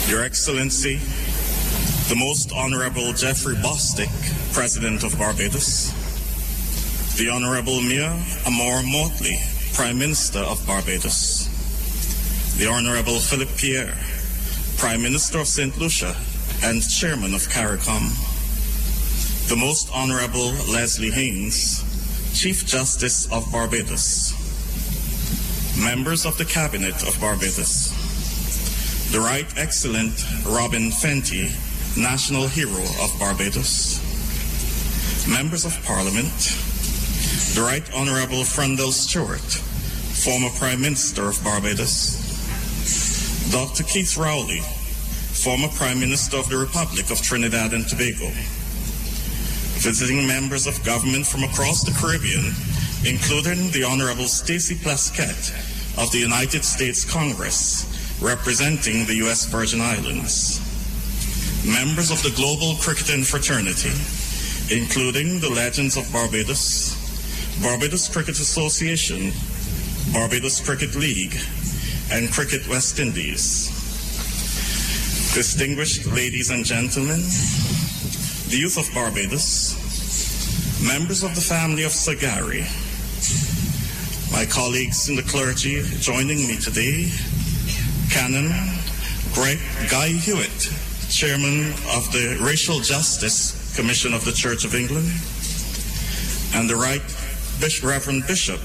Your Excellency, the Most Honorable Jeffrey Bostic, President of Barbados, the Honorable Mia Amor Motley, Prime Minister of Barbados, the Honorable Philip Pierre, Prime Minister of St. Lucia and Chairman of CARICOM, the Most Honorable Leslie Haynes, Chief Justice of Barbados, members of the Cabinet of Barbados, the Right Excellent Robin Fenty, National Hero of Barbados, members of Parliament, the Right Honorable Frundell Stewart, former Prime Minister of Barbados, Dr. Keith Rowley, former Prime Minister of the Republic of Trinidad and Tobago, visiting members of government from across the Caribbean, including the Honorable Stacey Plaskett of the United States Congress, representing the U.S. Virgin Islands, members of the Global Cricketing Fraternity, including the Legends of Barbados, Barbados Cricket Association, Barbados Cricket League, and Cricket West Indies. Distinguished ladies and gentlemen, the youth of Barbados, members of the family of Sagari, my colleagues in the clergy joining me today, Canon Guy Hewitt, Chairman of the Racial Justice Commission of the Church of England, and the Right Reverend Bishop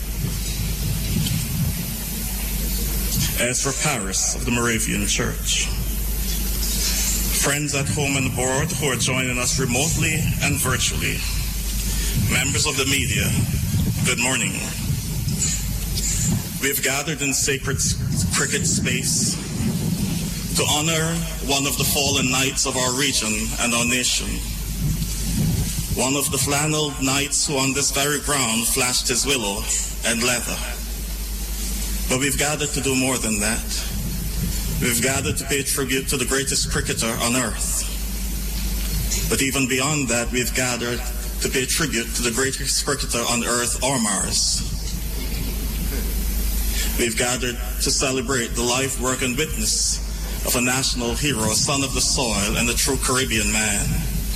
Ezra Paris of the Moravian Church. Friends at home and abroad who are joining us remotely and virtually, members of the media, good morning. We've gathered in sacred cricket space to honor one of the fallen knights of our region and our nation, one of the flannel knights who on this very ground flashed his willow and leather. But we've gathered to do more than that. We've gathered to pay tribute to the greatest cricketer on earth. But even beyond that, we've gathered to pay tribute to the greatest cricketer on earth or Mars. We've gathered to celebrate the life, work, and witness of a national hero, a son of the soil, and a true Caribbean man.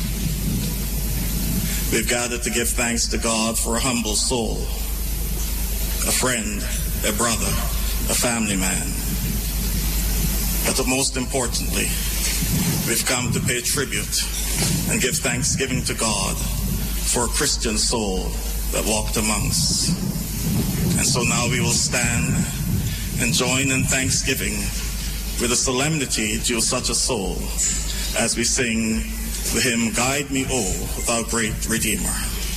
We've gathered to give thanks to God for a humble soul, a friend, a brother, a family man. But most importantly, we've come to pay tribute and give thanksgiving to God for a Christian soul that walked among us. And so now we will stand and join in thanksgiving with a solemnity due such a soul as we sing the hymn, Guide Me, O Thou Great Redeemer.